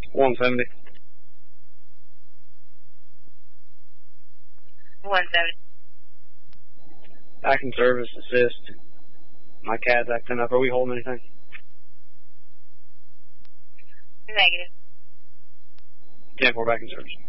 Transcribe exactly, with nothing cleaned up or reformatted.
one seventy. one seventy. Acting service, assist. My cat's acting up. Are we holding anything? Negative. ten four back in service.